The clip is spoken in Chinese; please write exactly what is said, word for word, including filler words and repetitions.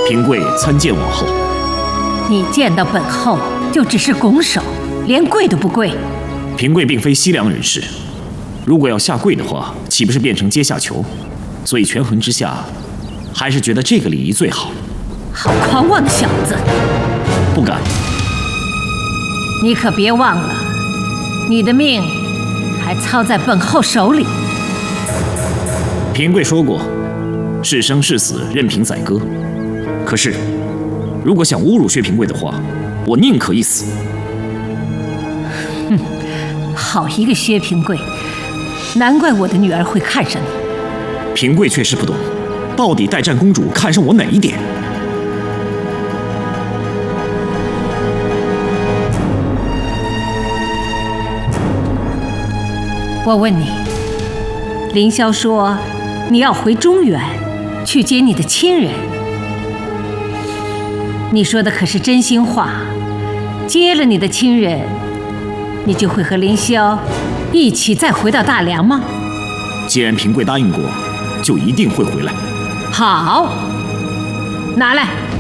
平贵参见王后。 你见到本后就只是拱手，连跪都不跪。 平贵并非西凉人士，如果要下跪的话，岂不是变成阶下囚？所以权衡之下，还是觉得这个礼仪最好。 好狂妄的小子！ 不敢。 你可别忘了，你的命还操在本后手里。 平贵说过，是生是死任凭宰割。可是，如果想侮辱薛平贵的话，我宁可一死。 哼，好一个薛平贵，难怪我的女儿会看上你。 平贵确实不懂，到底代战公主看上我哪一点？ 我问你，凌霄说你要回中原去接你的亲人，你说的可是真心话？接了你的亲人，你就会和凌霄一起再回到大梁吗？ 既然平贵答应过，就一定会回来。 好，拿来。